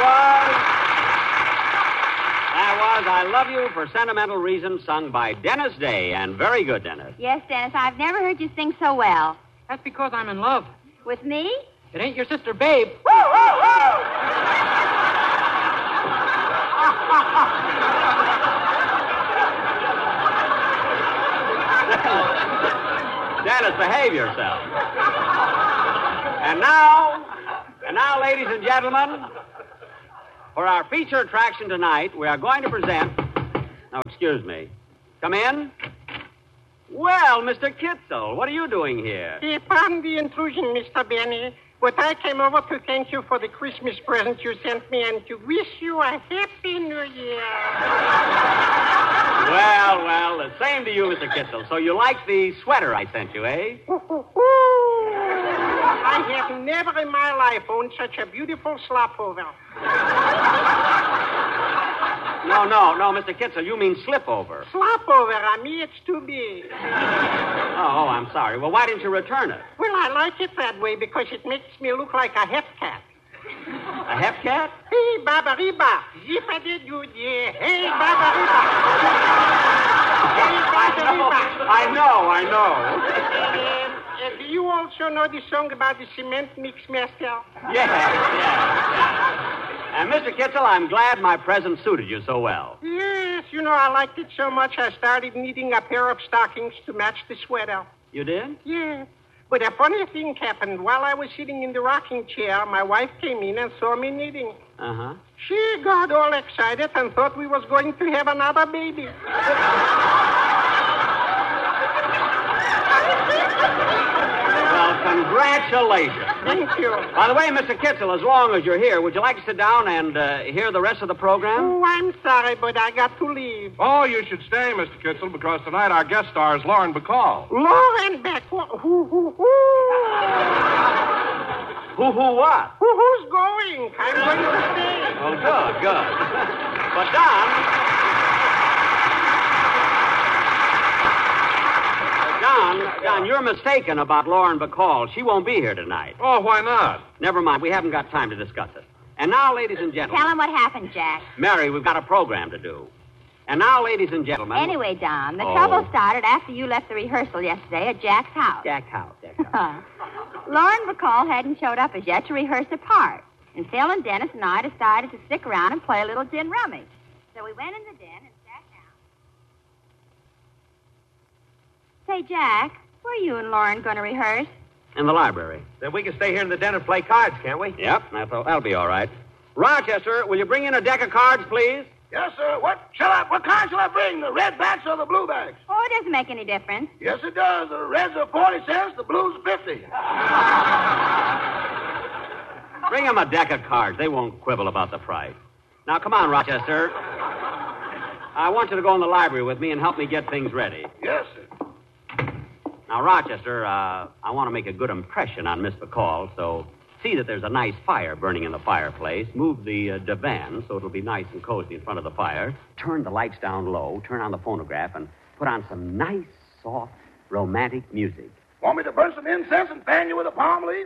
was I Love You for Sentimental Reasons, sung by Dennis Day. And very good, Dennis. Yes, Dennis, I've never heard you sing so well. That's because I'm in love. With me? It ain't your sister, Babe. Dennis, behave yourself. And now, ladies and gentlemen, for our feature attraction tonight, we are going to present... Now, excuse me. Come in. Well, Mr. Kitzel, what are you doing here? Pardon the intrusion, Mr. Benny, but I came over to thank you for the Christmas present you sent me and to wish you a Happy New Year. Well, the same to you, Mr. Kitzel. So you like the sweater I sent you, eh? I have never in my life owned such a beautiful slopover. No, Mr. Kitzel, you mean slipover. Slopover, on me it's too big. Oh, I'm sorry. Well, why didn't you return it? Well, I like it that way because it makes me look like a hep cat. A hep cat? Hey, Baba Riba, zip-a-did-you, yeah. Hey, Baba Riba. Hey, Baba Riba. I know. Do you also know the song about the cement mix master? Yeah. And Mr. Kitzel, I'm glad my present suited you so well. Yes, I liked it so much I started knitting a pair of stockings to match the sweater. You did? Yeah. But a funny thing happened. While I was sitting in the rocking chair, my wife came in and saw me knitting. Uh-huh. She got all excited and thought we was going to have another baby. Well, congratulations. Thank you. By the way, Mr. Kitzel, as long as you're here, would you like to sit down and hear the rest of the program? Oh, I'm sorry, but I got to leave. Oh, you should stay, Mr. Kitzel, because tonight our guest star is Lauren Bacall. Lauren Bacall? Who? Who what? Who's going? I'm going to stay. Oh, good. But, Don, you're mistaken about Lauren Bacall. She won't be here tonight. Oh, why not? Never mind. We haven't got time to discuss it. And now, ladies and gentlemen... Tell him what happened, Jack. Mary, we've got a program to do. And now, ladies and gentlemen... Anyway, Don, the trouble started after you left the rehearsal yesterday at Jack's house. Jack's house. Lauren Bacall hadn't showed up as yet to rehearse her part. And Phil and Dennis and I decided to stick around and play a little gin rummage. So we went in the den and sat down. Say, Jack, where are you and Lauren going to rehearse? In the library. Then we can stay here in the den and play cards, can't we? Yep, that'll be all right. Rochester, will you bring in a deck of cards, please? Yes, sir. What kind shall I bring? The red backs or the blue backs? Oh, it doesn't make any difference. Yes, it does. The reds are 40 cents, the blues are 50. Bring them a deck of cards. They won't quibble about the price. Now, come on, Rochester. I want you to go in the library with me and help me get things ready. Yes, sir. Now, Rochester, I want to make a good impression on Miss Bacall, so see that there's a nice fire burning in the fireplace. Move the divan so it'll be nice and cozy in front of the fire. Turn the lights down low, turn on the phonograph, and put on some nice, soft, romantic music. Want me to burn some incense and fan you with a palm leaf?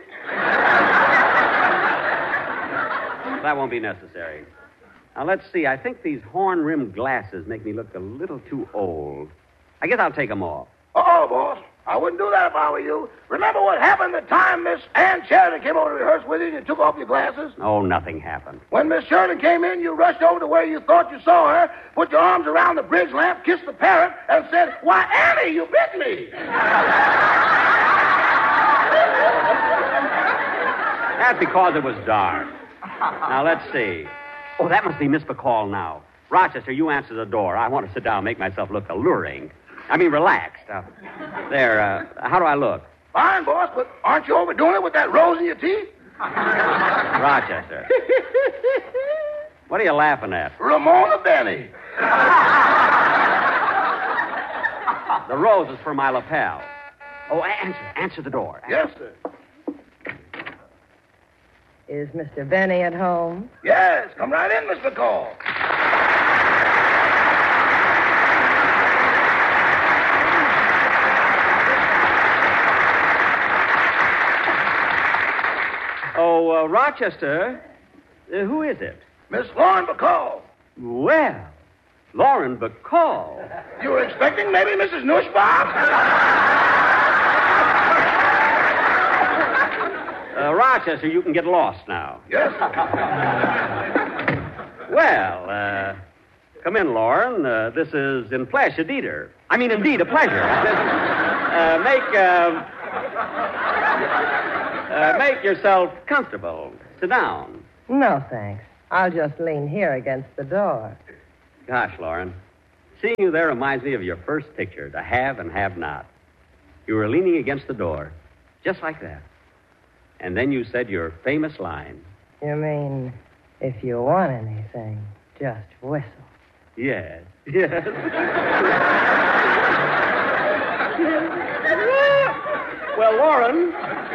That won't be necessary. Now, let's see. I think these horn-rimmed glasses make me look a little too old. I guess I'll take them off. Oh, boss. I wouldn't do that if I were you. Remember what happened the time Miss Ann Sheridan came over to rehearse with you and you took off your glasses? Oh, nothing happened. When Miss Sheridan came in, you rushed over to where you thought you saw her, put your arms around the bridge lamp, kissed the parrot, and said, "Why, Annie, you bit me." That's because it was dark. Now, let's see. Oh, that must be Miss Bacall now. Rochester, you answer the door. I want to sit down and make myself look alluring. Relaxed. There, how do I look? Fine, boss, but aren't you overdoing it with that rose in your teeth? Rochester. What are you laughing at? Ramona Benny. The rose is for my lapel. Oh, answer the door. Yes, sir. Is Mr. Benny at home? Yes, come right in, Miss Bacall. Oh, Rochester, who is it? Miss Lauren Bacall. Well, Lauren Bacall. You were expecting maybe Mrs. Nussbaum? Rochester, you can get lost now. Yes. Well, come in, Lauren. This is in flesh, indeed a pleasure. Make yourself comfortable. Sit down. No, thanks. I'll just lean here against the door. Gosh, Lauren, seeing you there reminds me of your first picture, To Have and Have Not. You were leaning against the door, just like that. And then you said your famous line. You mean, if you want anything, just whistle. Yes. Well, Lauren,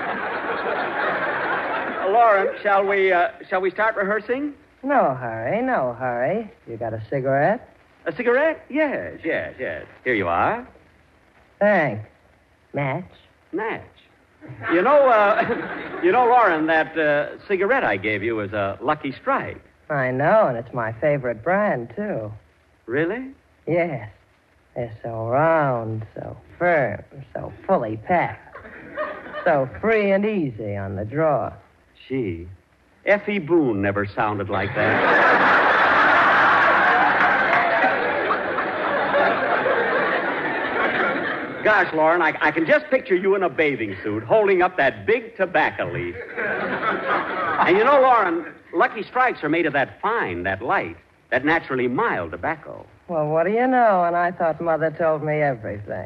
shall we start rehearsing? No hurry. You got a cigarette? A cigarette? Yes. Here you are. Thanks. Match? Natch. You know, Lauren, that cigarette I gave you was a Lucky Strike. I know, and it's my favorite brand, too. Really? Yes. They're so round, so firm, so fully packed. So free and easy on the draw. Gee, Effie Boone never sounded like that. Gosh, Lauren, I can just picture you in a bathing suit holding up that big tobacco leaf. And you know, Lauren, Lucky Strikes are made of that fine, that light, that naturally mild tobacco. Well, what do you know? And I thought Mother told me everything.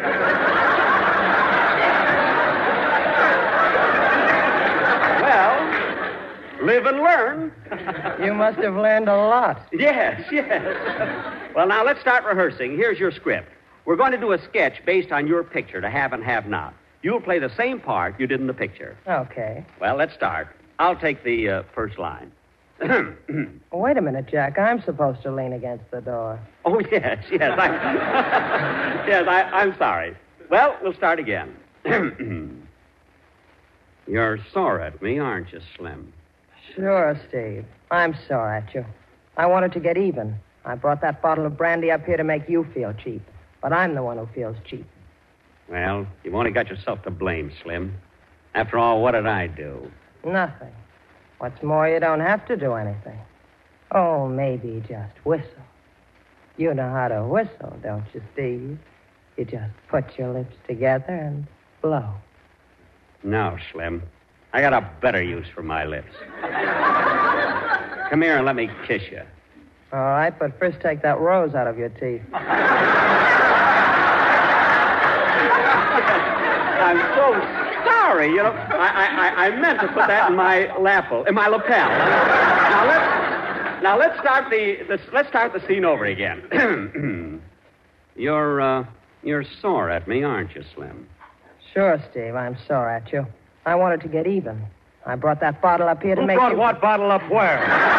Well, live and learn. You must have learned a lot. Yes. Well, now let's start rehearsing. Here's your script. We're going to do a sketch based on your picture, To Have and Have Not. You'll play the same part you did in the picture. Okay. Well, let's start. I'll take the first line. Wait a minute, Jack. I'm supposed to lean against the door. Oh, yes. I'm sorry. Well, we'll start again. You're sore at me, aren't you, Slim? Sure, Steve. I'm sore at you. I wanted to get even. I brought that bottle of brandy up here to make you feel cheap. But I'm the one who feels cheap. Well, you've only got yourself to blame, Slim. After all, what did I do? Nothing. What's more, you don't have to do anything. Oh, maybe just whistle. You know how to whistle, don't you, Steve? You just put your lips together and blow. No, Slim. I got a better use for my lips. Come here and let me kiss you. All right, but first take that rose out of your teeth. I'm so sorry. You know, I meant to put that in my lapel, in my lapel. Now let's start the scene over again. You're sore at me, aren't you, Slim? Sure, Steve. I'm sore at you. I wanted to get even. I brought that bottle up here to make you... What bottle up where?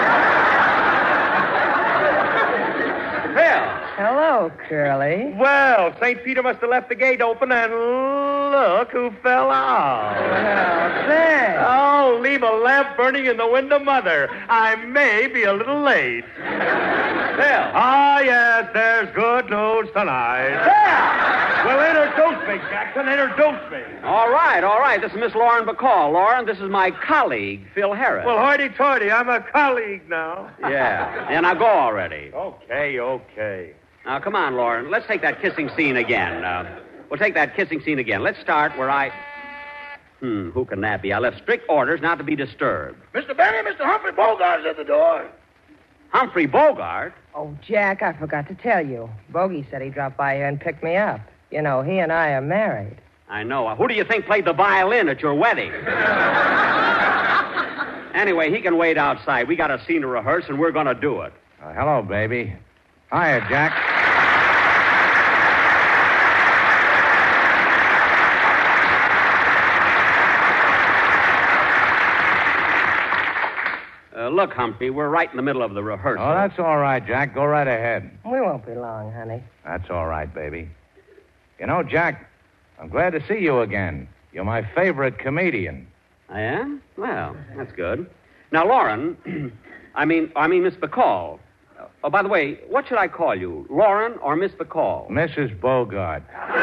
Phil. Hello, Curly. Well, St. Peter must have left the gate open, and look who fell out. Well, thanks. Oh, leave a lamp burning in the window, Mother. I may be a little late. Phil. Ah, yes, there's good news tonight. Well, introduce me, Jackson. Introduce me. All right. This is Miss Lauren Bacall. Lauren, this is my colleague, Phil Harris. Well, hoity-toity, I'm a colleague now. Yeah. And now go already. Okay. Now, come on, Lauren. Let's take that kissing scene again. We'll take that kissing scene again. Let's start where I... who can that be? I left strict orders not to be disturbed. Mr. Benny, Mr. Humphrey Bogart's at the door. Humphrey Bogart? Oh, Jack, I forgot to tell you. Bogey said he dropped by here and picked me up. You know, he and I are married. I know. Who do you think played the violin at your wedding? Anyway, he can wait outside. We got a scene to rehearse, and we're going to do it. Hello, baby. Hiya, Jack. Look, Humphrey, we're right in the middle of the rehearsal. Oh, that's all right, Jack. Go right ahead. We won't be long, honey. That's all right, baby. You know, Jack, I'm glad to see you again. You're my favorite comedian. I am? Well, that's good. Now, Lauren, I mean, Miss Bacall. Oh, by the way, what should I call you? Lauren or Miss Bacall? Mrs. Bogart.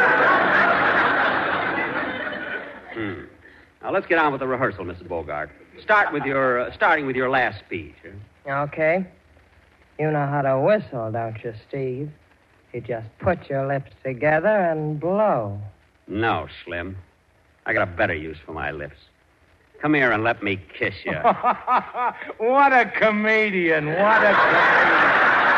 Now, let's get on with the rehearsal, Mrs. Bogart. Starting with your last speech. Okay. You know how to whistle, don't you, Steve? You just put your lips together and blow. No, Slim. I got a better use for my lips. Come here and let me kiss you. What a comedian. What a comedian.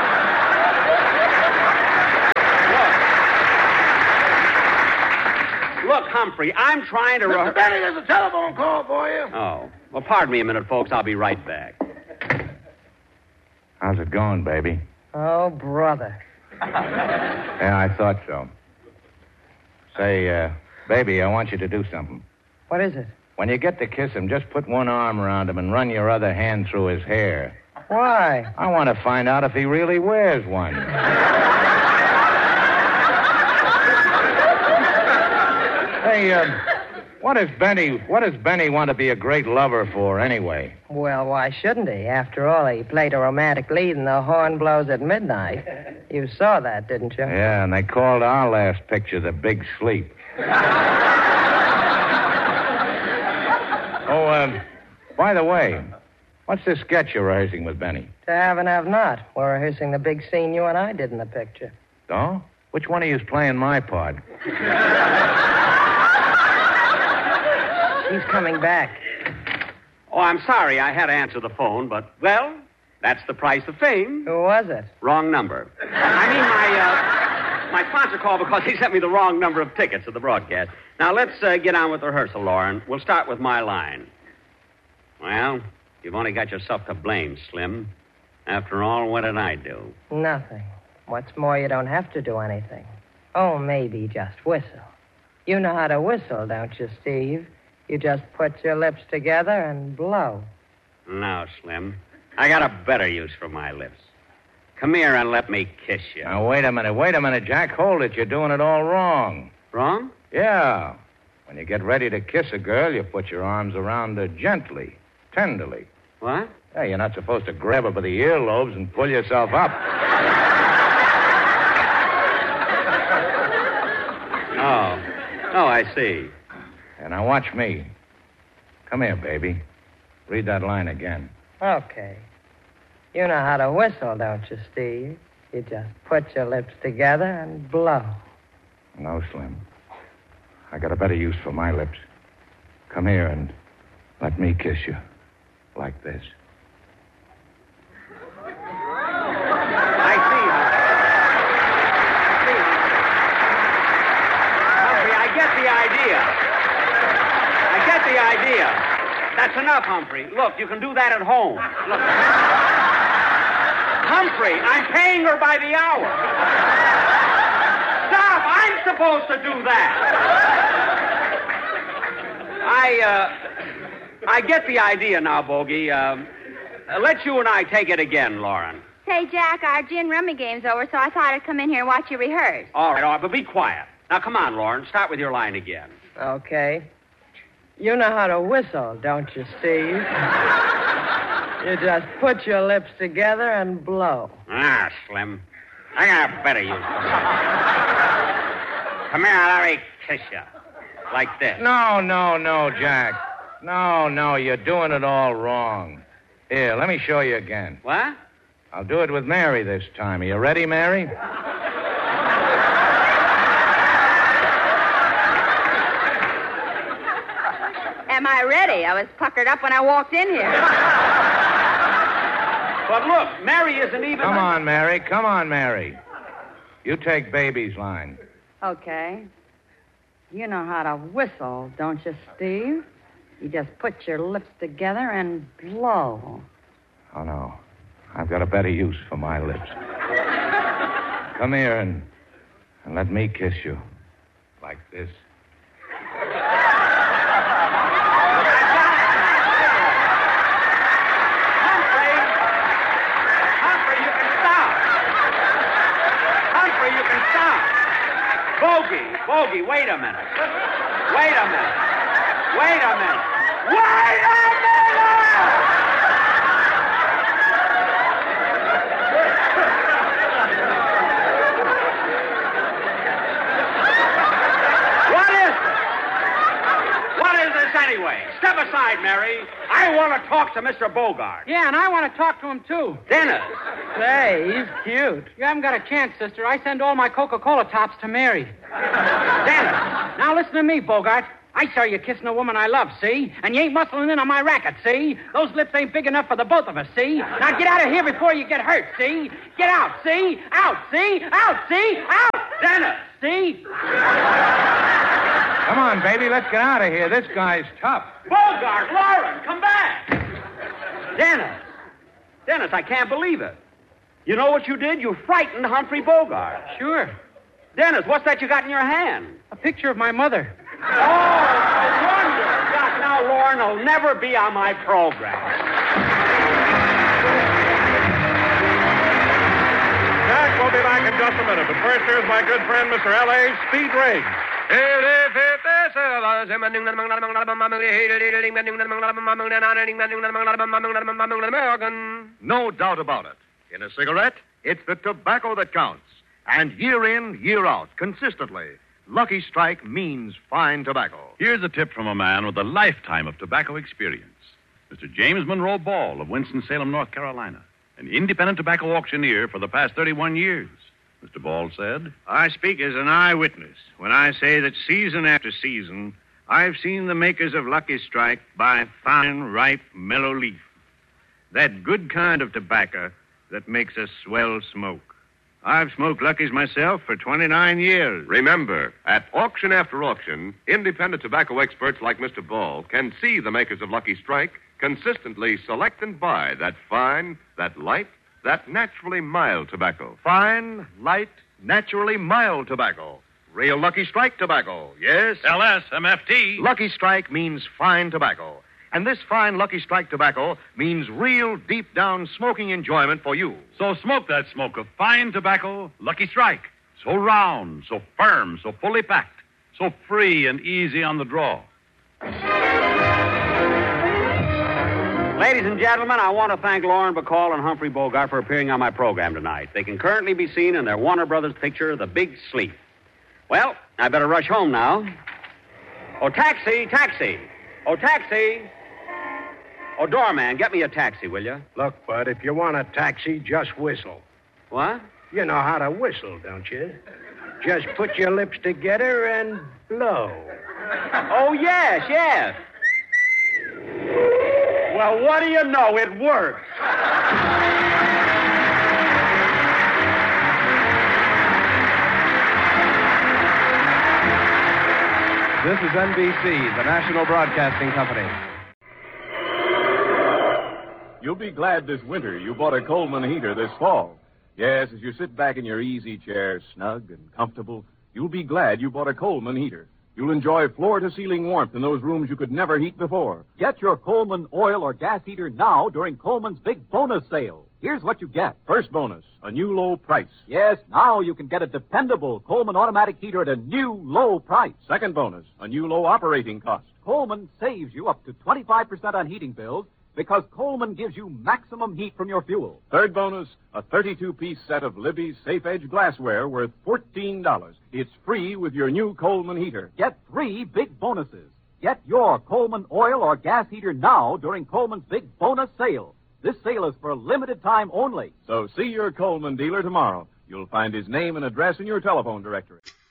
Look, Humphrey, I'm trying to... Mr. Benny, there's a telephone call for you. Oh. Well, pardon me a minute, folks. I'll be right back. How's it going, baby? Oh, brother. Yeah, I thought so. Say, baby, I want you to do something. What is it? When you get to kiss him, just put one arm around him and run your other hand through his hair. Why? I want to find out if he really wears one. Hey, what does Benny want to be a great lover for, anyway? Well, why shouldn't he? After all, he played a romantic lead in The Horn Blows at Midnight. You saw that, didn't you? Yeah, and they called our last picture The Big Sleep. Oh, by the way, what's this sketch you're rehearsing with Benny? To have and have not. We're rehearsing the big scene you and I did in the picture. Oh? Which one of you's playing my part? He's coming back. Oh, I'm sorry I had to answer the phone, but, well, that's the price of fame. Who was it? Wrong number. I mean, my sponsor called because he sent me the wrong number of tickets to the broadcast. Now, let's get on with the rehearsal, Lauren. We'll start with my line. Well, you've only got yourself to blame, Slim. After all, what did I do? Nothing. What's more, you don't have to do anything. Oh, maybe just whistle. You know how to whistle, don't you, Steve? You just put your lips together and blow. No, Slim. I got a better use for my lips. Come here and let me kiss you. Now, wait a minute, Jack. Hold it. You're doing it all wrong. Wrong? Yeah. When you get ready to kiss a girl, you put your arms around her gently, tenderly. What? Yeah, you're not supposed to grab her by the earlobes and pull yourself up. Oh, I see. And now watch me. Come here, baby. Read that line again. Okay. You know how to whistle, don't you, Steve? You just put your lips together and blow. No, Slim. I got a better use for my lips. Come here and let me kiss you. Like this. I see. Humphrey, I get the idea. That's enough, Humphrey. Look, you can do that at home. Look. Humphrey, I'm paying her by the hour. Stop! I'm supposed to do that. I get the idea now, Bogey. Let you and I take it again, Lauren. Say, Jack, our gin rummy game's over, so I thought I'd come in here and watch you rehearse. All right, but be quiet. Now, come on, Lauren. Start with your line again. Okay. You know how to whistle, don't you, Steve? You just put your lips together and blow. Ah, Slim. I got a better use for it. Come here, let me kiss you. Like this. No, Jack. No, you're doing it all wrong. Here, let me show you again. What? I'll do it with Mary this time. Are you ready, Mary? Am I ready? I was puckered up when I walked in here. But look, Mary isn't even... Come on, Mary. You take baby's line. Okay. You know how to whistle, don't you, Steve? You just put your lips together and blow. Oh, no. I've got a better use for my lips. Come here and let me kiss you. Like this. Bogey, wait a minute. Wait a minute. want to talk to Mr. Bogart. Yeah, and I want to talk to him, too. Dennis. Say, he's cute. You haven't got a chance, sister. I send all my Coca-Cola tops to Mary. Dennis. Now listen to me, Bogart. I saw you kissing a woman I love, see? And you ain't muscling in on my racket, see? Those lips ain't big enough for the both of us, see? Now get out of here before you get hurt, see? Get out, see? Out, see? Out, see? Out! Dennis. See? Come on, baby, let's get out of here. This guy's tough. Bogart, Lauren, come back. Dennis. Dennis, I can't believe it. You know what you did? You frightened Humphrey Bogart. Sure. Dennis, what's that you got in your hand? A picture of my mother. Oh, no wonder. God, now Lauren will never be on my program. Jack will be back in just a minute, but first here's my good friend, Mr. L.A. Speed Riggs. No doubt about it. In a cigarette, it's the tobacco that counts. And year in, year out, consistently, Lucky Strike means fine tobacco. Here's a tip from a man with a lifetime of tobacco experience. Mr. James Monroe Ball of Winston-Salem, North Carolina, an independent tobacco auctioneer for the past 31 years. Mr. Ball said, I speak as an eyewitness when I say that season after season, I've seen the makers of Lucky Strike buy fine, ripe, mellow leaf. That good kind of tobacco that makes a swell smoke. I've smoked Lucky's myself for 29 years. Remember, at auction after auction, independent tobacco experts like Mr. Ball can see the makers of Lucky Strike consistently select and buy that fine, that light, that naturally mild tobacco. Fine, light, naturally mild tobacco. Real Lucky Strike tobacco, yes? LSMFT. Lucky Strike means fine tobacco. And this fine Lucky Strike tobacco means real deep-down smoking enjoyment for you. So smoke that smoke of fine tobacco, Lucky Strike. So round, so firm, so fully packed, so free and easy on the draw. Ladies and gentlemen, I want to thank Lauren Bacall and Humphrey Bogart for appearing on my program tonight. They can currently be seen in their Warner Brothers picture, The Big Sleep. Well, I better rush home now. Oh, taxi, taxi. Oh, taxi. Oh, doorman, get me a taxi, will you? Look, Bud, if you want a taxi, just whistle. What? You know how to whistle, don't you? Just put your lips together and blow. Oh, yes, yes. Well, what do you know? It works. This is NBC, the National Broadcasting Company. You'll be glad this winter you bought a Coleman heater this fall. Yes, as you sit back in your easy chair, snug and comfortable, you'll be glad you bought a Coleman heater. You'll enjoy floor-to-ceiling warmth in those rooms you could never heat before. Get your Coleman oil or gas heater now during Coleman's big bonus sale. Here's what you get. First bonus, a new low price. Yes, now you can get a dependable Coleman automatic heater at a new low price. Second bonus, a new low operating cost. Coleman saves you up to 25% on heating bills because Coleman gives you maximum heat from your fuel. Third bonus, a 32-piece set of Libby's Safe Edge glassware worth $14. It's free with your new Coleman heater. Get 3 big bonuses. Get your Coleman oil or gas heater now during Coleman's big bonus sale. This sale is for a limited time only. So see your Coleman dealer tomorrow. You'll find his name and address in your telephone directory.